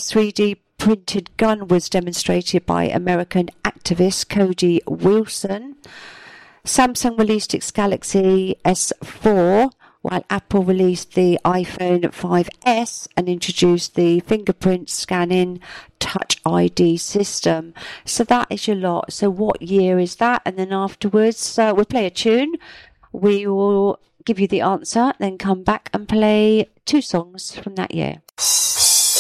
first 3D printed gun was demonstrated by American activist Cody Wilson. Samsung released its Galaxy S4, while Apple released the iPhone 5S and introduced the fingerprint scanning Touch ID system. So that is your lot. So what year is that? And then afterwards, we'll play a tune. We will give you the answer, then come back and play 2 songs from that year.